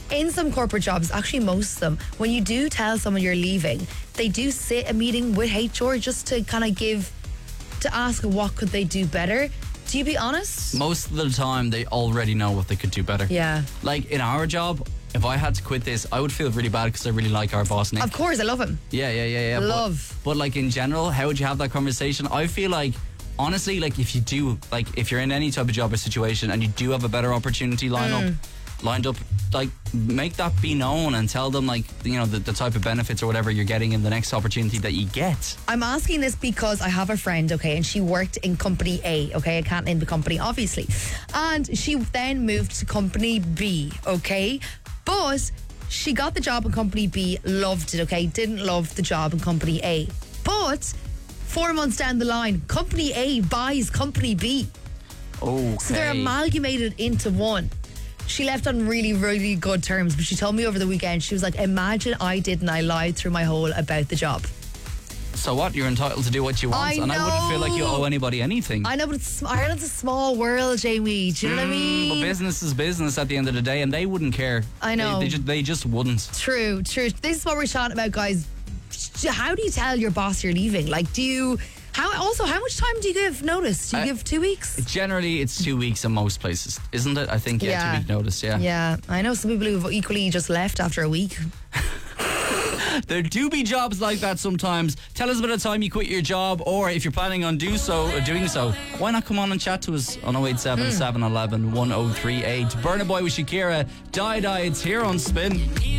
in some corporate jobs, actually most of them, when you do tell someone you're leaving, they do sit a meeting with HR just to kind of to ask what could they do better. Do you be honest? Most of the time, they already know what they could do better. Yeah. Like in our job, if I had to quit this, I would feel really bad because I really like our boss, Nick. Of course, I love him. Yeah. Love. But like in general, how would you have that conversation? I feel like, honestly, like if you do, like if you're in any type of job or situation and you do have a better opportunity lined up, like make that be known and tell them, like, you know, the type of benefits or whatever you're getting in the next opportunity that you get. I'm asking this because I have a friend, okay, and she worked in company A, okay, I can't name the company obviously, and she then moved to company B, okay, but she got the job in company B, loved it, okay, didn't love the job in company A, but 4 months down the line, company A buys company B. Okay. So they're amalgamated into one. She left on really, really good terms, but she told me over the weekend, she was like, imagine I lied through my hole about the job. So what? You're entitled to do what you want, and I wouldn't feel like you owe anybody anything. I know, but Ireland's a small world, Jamie. Do you know what I mean? But business is business at the end of the day, and they wouldn't care. I know. They just wouldn't. True. This is what we're chatting about, guys. How do you tell your boss you're leaving? Like, how much time do you give notice? Do you give 2 weeks? Generally, it's 2 weeks in most places, isn't it? I think, 2 week notice, yeah. Yeah, I know some people who've equally just left after a week. There do be jobs like that sometimes. Tell us about the time you quit your job, or if you're planning on doing so, why not come on and chat to us on 087 711 1038. Burna Boy with Shakira, Die, it's here on Spin.